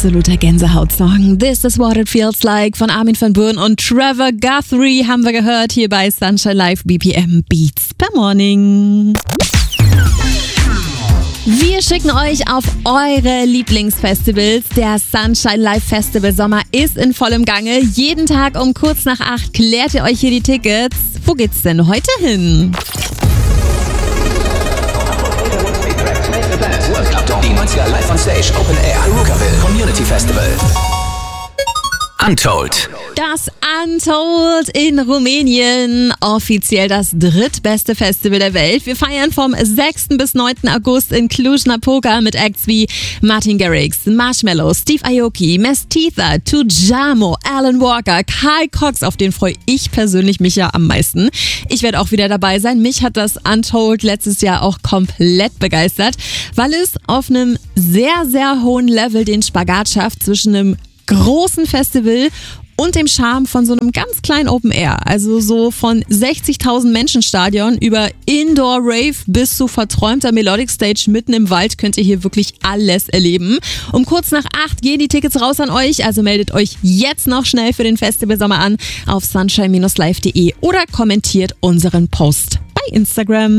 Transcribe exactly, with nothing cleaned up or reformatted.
absoluter Gänsehaut-Song. This is what it feels like von Armin van Buuren und Trevor Guthrie haben wir gehört hier bei Sunshine Live B P M Beats per Morning. Wir schicken euch auf eure Lieblingsfestivals. Der Sunshine Live Festival Sommer ist in vollem Gange. Jeden Tag um kurz nach acht klärt ihr euch hier die Tickets. Wo geht's denn heute hin? Die neunziger Live on Stage Open Air Rukerville Community Festival. Untold. Das Untold in Rumänien. Offiziell das drittbeste Festival der Welt. Wir feiern vom sechsten bis neunten August in Cluj-Napoca mit Acts wie Martin Garrix, Marshmello, Steve Aoki, Mestiza, Tujamo, Alan Walker, Carl Cox, auf den freue ich persönlich mich ja am meisten. Ich werde auch wieder dabei sein. Mich hat das Untold letztes Jahr auch komplett begeistert, weil es auf einem sehr, sehr hohen Level den Spagat schafft zwischen einem großen Festival und dem Charme von so einem ganz kleinen Open Air. Also so von sechzigtausend Menschen Stadion über Indoor Rave bis zu verträumter Melodic Stage mitten im Wald könnt ihr hier wirklich alles erleben. Um kurz nach acht gehen die Tickets raus an euch, also meldet euch jetzt noch schnell für den Festivalsommer an auf sunshine Live punkt de oder kommentiert unseren Post bei Instagram.